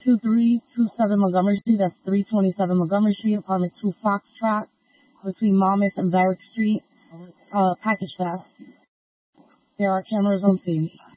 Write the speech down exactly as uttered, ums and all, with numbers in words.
two three two seven Montgomery Street. That's three twenty-seven Montgomery Street, apartment two Foxtrot, between Monmouth and Varick Street. Uh, package fast. There are cameras on scene.